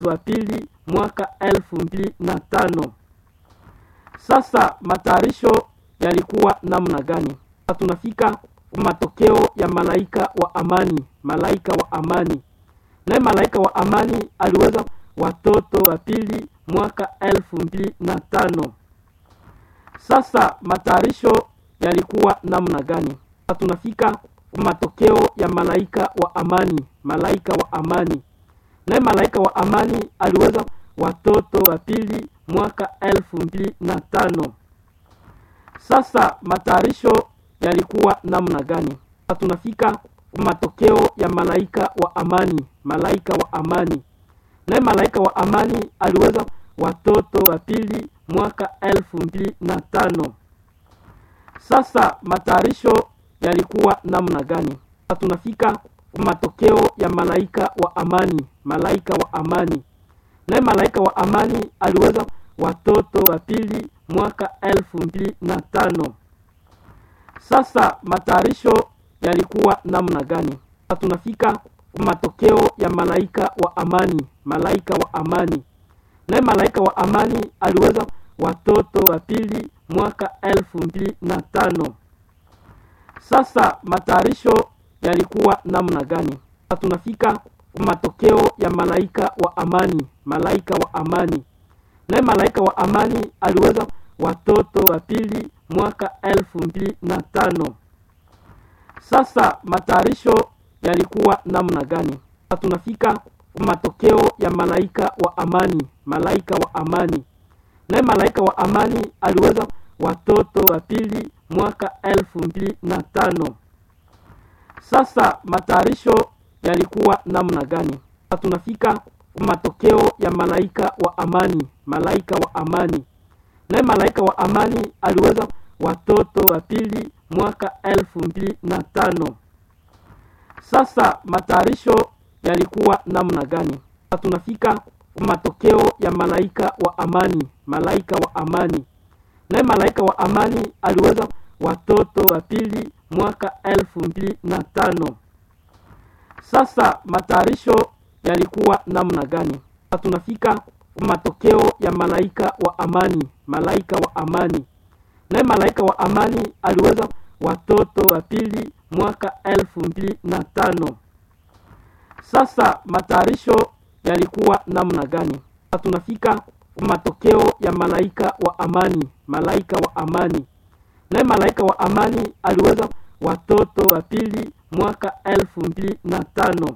wa pili mwaka 2005. Sasa matayarisho yalikuwa namna gani? Tunafika matokeo ya malaika wa amani. Malaika wa amani. Na malaika wa amani aliweza watoto wa pili mwaka 2005. Sasa matayarisho yalikuwa namna gani? Tunafika matokeo ya malaika wa amani. Malaika wa amani. Na malaika wa amani aliweza watoto wa pili mwaka 2005. Sasa matayarisho yalikuwa namna gani? Tunafika matokeo ya malaika wa amani. Malaika wa amani. Na malaika wa amani aliweza watoto wa pili mwaka 2005. Sasa matayarisho yalikuwa namna gani? Tunafika matokeo ya malaika wa amani. Malaika wa amani. Na malaika wa amani aliweza watoto wa pili mwaka 2005. Sasa matayarisho yalikuwa namna gani? Tunafika matokeo ya malaika wa amani. Malaika wa amani. Na malaika wa amani aliweza watoto wa pili mwaka 2005. Sasa matayarisho yalikuwa namna gani? Tunafika matokeo ya malaika wa amani. Malaika wa amani. Na malaika wa amani aliweza watoto wa pili mwaka 2005. Sasa matayarisho yalikuwa namna gani? Tunafika matokeo ya malaika wa amani. Malaika wa amani. Na malaika wa amani aliweza watoto wa pili mwaka 2005. Sasa matayarisho yalikuwa namna gani? Tunafika matokeo ya malaika wa amani. Malaika wa amani. Na malaika wa amani aliweza watoto wa pili mwaka 2005. Sasa matayarisho yalikuwa namna gani? Tunafika matokeo ya malaika wa amani. Malaika wa amani. Na malaika wa amani aliweza watoto wa pili mwaka 2005. Sasa matayarisho yalikuwa namna gani? Tunafika matokeo ya malaika wa amani. Malaika wa amani. Na malaika wa amani aliweza watoto wa pili mwaka 2005. Sasa matayarisho yalikuwa namna gani? Tunafika matokeo ya malaika wa amani. Malaika wa amani. Na malaika wa amani aliweza watoto wa pili mwaka 2005.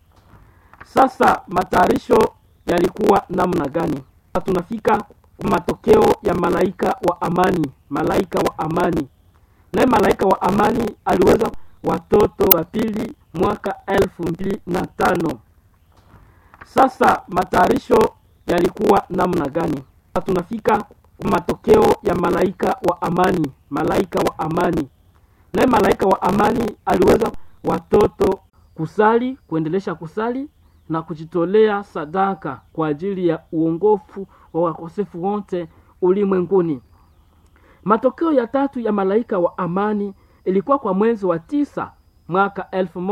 Sasa matayarisho yalikuwa namna gani? Tunafika matokeo ya malaika wa amani. Malaika wa amani. Na malaika wa amani aliweza watoto wa pili mwaka 2005. Sasa matayarisho yalikuwa namna gani? Tunafika matokeo ya malaika wa amani. Malaika wa amani. Na malaika wa amani aliweza watoto kusali, kuendelesha kusali na kujitolea sadaka kwa ajili ya uongofu wa wakosefu wote ulimwenguni. Matokeo ya tatu ya malaika wa amani ilikuwa kwa mwezi wa 9 mwaka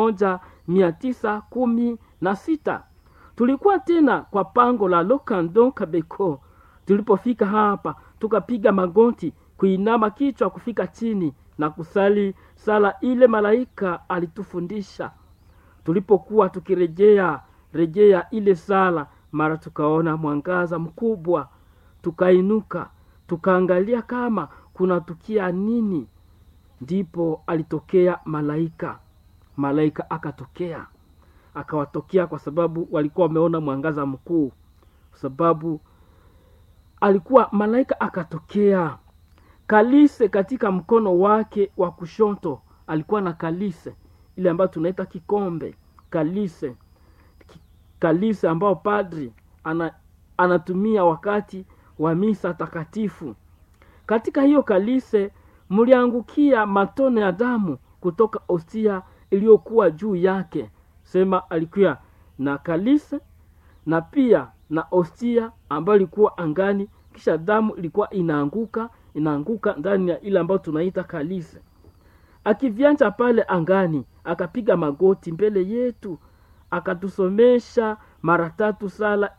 1916. Tulikuwa tena kwa pango la Lokando Kabeko. Tulipofika hapa tukapiga magoti, kuinama kichwa kufika chini na kusali sala ile malaika alitufundisha. Tulipokuwa tukirejea ile sala, mara tukaona mwangaza mkubwa. Tukainuka, tukaangalia kama kuna tukia nini. Ndipo alitokea malaika. Malaika akatokea. Akawatokea kwa sababu walikuwa wameona mwangaza mkuu. Kwa sababu alikuwa malaika akatokea. Kalise katika mkono wake wa kushoto. Alikuwa na kalise ile ambayo tunaita kikombe. Kalise ambao padri anatumia wakati wa misa takatifu. Katika hiyo kalise mliangukia matone ya damu kutoka hostia iliyokuwa juu yake. Sema alikuwa na kalise na pia na hostia ambayo ilikuwa angani, kisha damu ilikuwa inaanguka ndani ya ile ambayo tunaita kalise. Akivianja pale angani, akapiga magoti mbele yetu, akatusomesha mara 3 sala